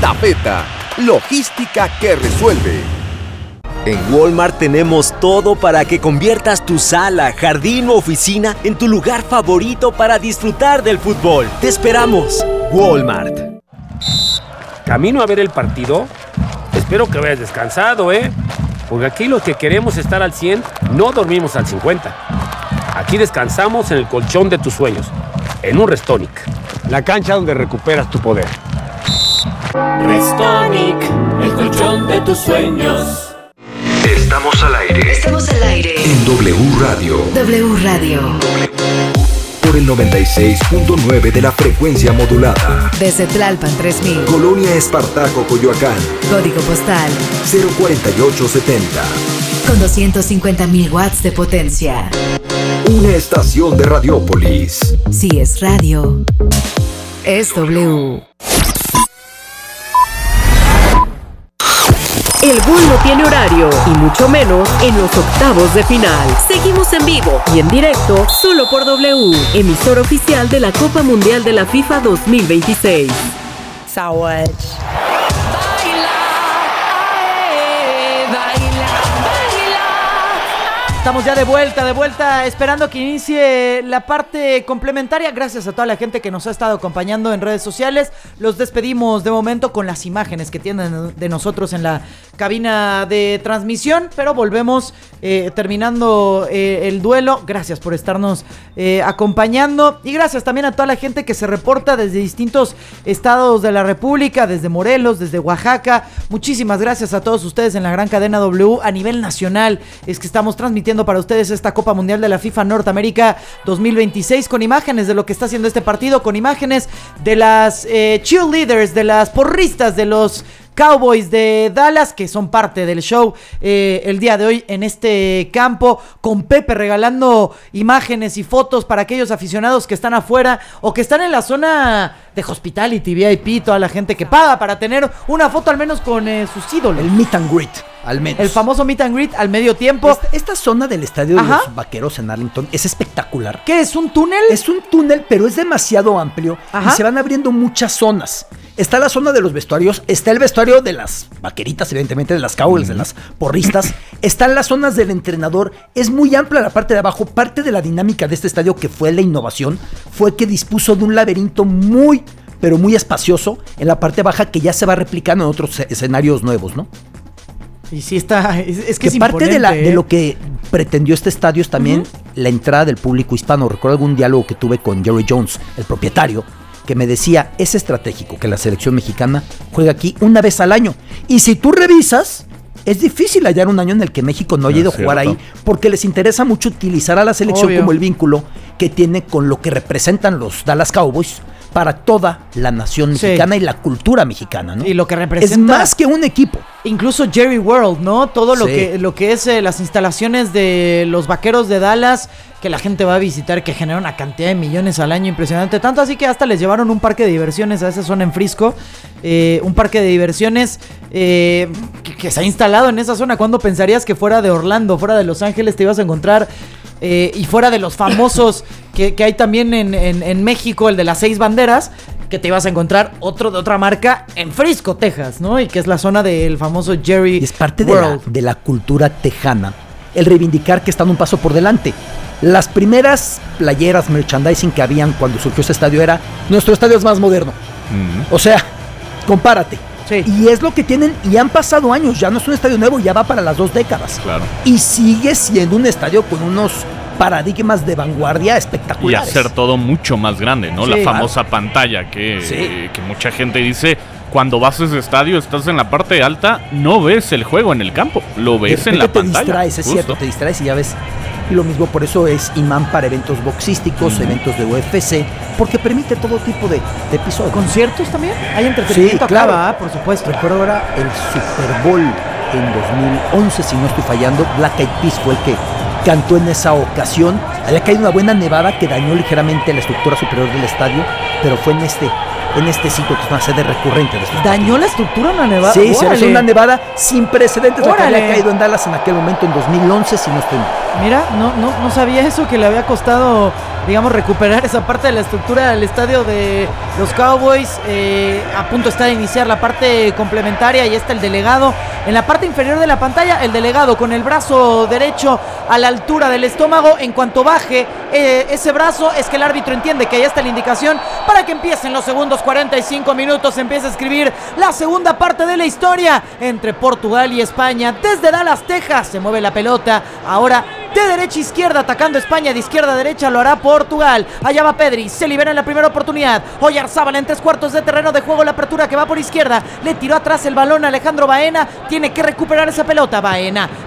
Zafeta, logística que resuelve. En Walmart tenemos todo para que conviertas tu sala, jardín o oficina en tu lugar favorito para disfrutar del fútbol. ¡Te esperamos! Walmart. ¿Camino a ver el partido? Espero que vayas descansado, porque aquí los que queremos estar al 100 no dormimos al 50. Aquí descansamos en el colchón de tus sueños, en un Restonic. La cancha donde recuperas tu poder. Restonic, el colchón de tus sueños. Estamos al aire. Estamos al aire. En W Radio. W Radio. Por el 96.9 de la frecuencia modulada. Desde Tlalpan 3000. Colonia Espartaco, Coyoacán. Código postal 04870. Con 250,000 watts de potencia. Una estación de Radiópolis. Si es radio, es W. El gol no tiene horario, y mucho menos en los octavos de final. Seguimos en vivo y en directo, solo por W, emisor oficial de la Copa Mundial de la FIFA 2026. Sawatch. Estamos ya de vuelta, esperando que inicie la parte complementaria. Gracias a toda la gente que nos ha estado acompañando en redes sociales. Los despedimos de momento con las imágenes que tienen de nosotros en la cabina de transmisión, pero volvemos terminando el duelo. Gracias por estarnos acompañando y gracias también a toda la gente que se reporta desde distintos estados de la República, desde Morelos, desde Oaxaca. Muchísimas gracias a todos ustedes en la gran cadena W a nivel nacional. Es que estamos transmitiendo para ustedes esta Copa Mundial de la FIFA Norteamérica 2026 con imágenes de lo que está haciendo este partido, con imágenes de las cheerleaders, de las porristas, de los Cowboys de Dallas, que son parte del show el día de hoy en este campo, con Pepe regalando imágenes y fotos para aquellos aficionados que están afuera o que están en la zona de Hospitality, VIP, toda la gente que paga para tener una foto al menos con sus ídolos. El meet and greet, al menos. El famoso meet and greet al medio tiempo. Esta zona del estadio de los Vaqueros en Arlington es espectacular. ¿Qué es, un túnel? Es un túnel, pero es demasiado amplio. Ajá. Y se van abriendo muchas zonas. Está la zona de los vestuarios, está el vestuario de las vaqueritas, evidentemente, de las Cowboys, de las porristas. Están las zonas del entrenador. Es muy amplia la parte de abajo. Parte de la dinámica de este estadio, que fue la innovación, fue que dispuso de un laberinto muy, pero muy espacioso en la parte baja, que ya se va replicando en otros escenarios nuevos, ¿no? Y sí está, es que es parte imponente, de lo que pretendió este estadio es también la entrada del público hispano. Recuerdo algún diálogo que tuve con Jerry Jones, el propietario, que me decía, es estratégico que la selección mexicana juegue aquí una vez al año. Y si tú revisas, es difícil hallar un año en el que México no haya ido a jugar ahí, porque les interesa mucho utilizar a la selección como el vínculo que tiene con lo que representan los Dallas Cowboys para toda la nación mexicana y la cultura mexicana, ¿no? Y lo que representa es más que un equipo. Incluso Jerry World, ¿no? Todo lo que es las instalaciones de los Vaqueros de Dallas, que la gente va a visitar, que genera una cantidad de millones al año impresionante. Tanto así que hasta les llevaron un parque de diversiones a esa zona en Frisco. Un parque de diversiones que se ha instalado en esa zona. ¿Cuándo pensarías que fuera de Orlando, fuera de Los Ángeles, te ibas a encontrar? Y fuera de los famosos que hay también en México, el de las 6 banderas, que te ibas a encontrar otro de otra marca en Frisco, Texas, ¿no? Y que es la zona del famoso Jerry y es parte World. de la cultura tejana, el reivindicar que están un paso por delante. Las primeras playeras, merchandising que habían cuando surgió este estadio era, nuestro estadio es más moderno. O sea, compárate. Sí. Y es lo que tienen, y han pasado años, ya no es un estadio nuevo, ya va para las 2 décadas. Claro. Y sigue siendo un estadio con unos paradigmas de vanguardia espectaculares. Y hacer todo mucho más grande, ¿no? Sí, la famosa pantalla que mucha gente dice, cuando vas a ese estadio, estás en la parte alta, no ves el juego en el campo, lo ves en la pantalla. Te distraes, es cierto, te distraes y ya ves. Y lo mismo, por eso es imán para eventos boxísticos, eventos de UFC, porque permite todo tipo de episodios. ¿Conciertos también? ¿Hay entretenimiento? Sí, claro. Acá, por supuesto. Recuerdo ahora el Super Bowl en 2011, si no estoy fallando. Black Eyed Peas fue el que cantó en esa ocasión. Había caído una buena nevada que dañó ligeramente la estructura superior del estadio, pero fue en este sitio, que es una sede recurrente de estos ¿Dañó la estructura una nevada? Sí, se hizo una nevada sin precedentes, la que ¡Órale! había caído en Dallas en aquel momento, en 2011, si no estoy mal. Mira, no sabía eso, que le había costado digamos, recuperar esa parte de la estructura del estadio de los Cowboys. A punto está de iniciar la parte complementaria y está el delegado en la parte inferior de la pantalla, el delegado con el brazo derecho a la altura del estómago. En cuanto baje ese brazo, es que el árbitro entiende que ahí está la indicación para que empiecen los segundos 45 minutos. Empieza a escribir la segunda parte de la historia entre Portugal y España. Desde Dallas, Texas, se mueve la pelota. Ahora de derecha a izquierda, atacando España, de izquierda a derecha lo hará Portugal. Allá va Pedri, se libera en la primera oportunidad. Oyarzábal en 3/4 de terreno de juego, la apertura que va por izquierda. Le tiró atrás el balón a Alejandro Baena. Tiene que recuperar esa pelota. Baena